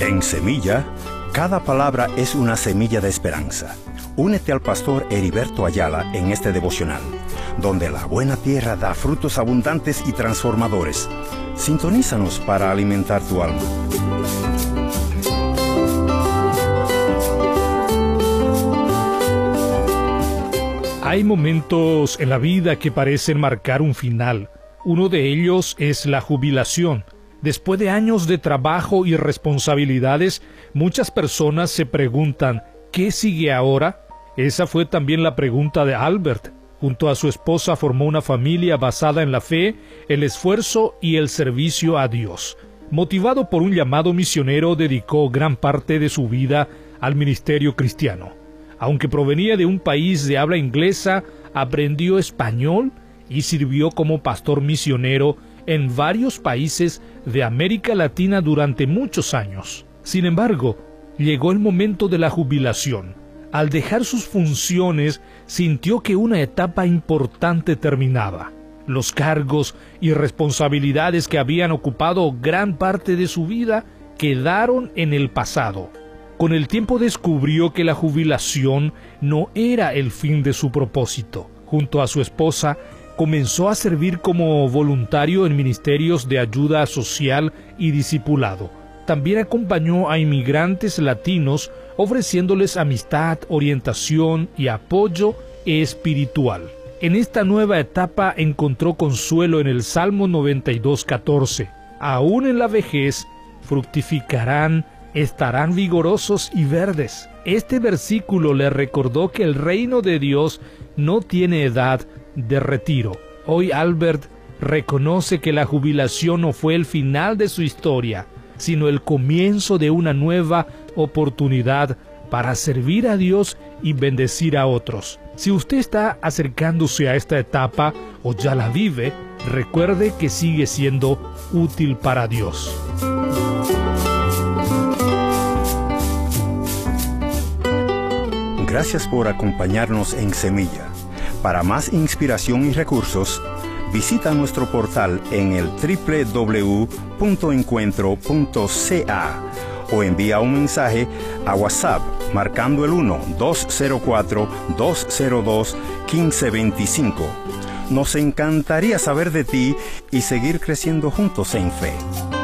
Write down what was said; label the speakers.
Speaker 1: En Semilla, cada palabra es una semilla de esperanza. Únete al pastor Heriberto Ayala en este devocional, donde la buena tierra da frutos abundantes y transformadores. Sintonízanos para alimentar tu alma.
Speaker 2: Hay momentos en la vida que parecen marcar un final. Uno de ellos es la jubilación. Después de años de trabajo y responsabilidades, muchas personas se preguntan, ¿qué sigue ahora? Esa fue también la pregunta de Albert. Junto a su esposa formó una familia basada en la fe, el esfuerzo y el servicio a Dios. Motivado por un llamado misionero, dedicó gran parte de su vida al ministerio cristiano. Aunque provenía de un país de habla inglesa, aprendió español y sirvió como pastor misionero en varios países de América Latina durante muchos años. Sin embargo, llegó el momento de la jubilación. Al dejar sus funciones, sintió que una etapa importante terminaba. Los cargos y responsabilidades que habían ocupado gran parte de su vida quedaron en el pasado. Con el tiempo descubrió que la jubilación no era el fin de su propósito. Junto a su esposa, comenzó a servir como voluntario en ministerios de ayuda social y discipulado. También acompañó a inmigrantes latinos, ofreciéndoles amistad, orientación y apoyo espiritual. En esta nueva etapa encontró consuelo en el Salmo 92:14. Aún en la vejez fructificarán, estarán vigorosos y verdes. Este versículo le recordó que el reino de Dios no tiene edad de retiro. Hoy Albert reconoce que la jubilación no fue el final de su historia, sino el comienzo de una nueva oportunidad para servir a Dios y bendecir a otros. Si usted está acercándose a esta etapa o ya la vive, recuerde que sigue siendo útil para Dios.
Speaker 1: Gracias por acompañarnos en Semilla. Para más inspiración y recursos, visita nuestro portal en el www.encuentro.ca o envía un mensaje a WhatsApp marcando el 1-204-202-1525. Nos encantaría saber de ti y seguir creciendo juntos en fe.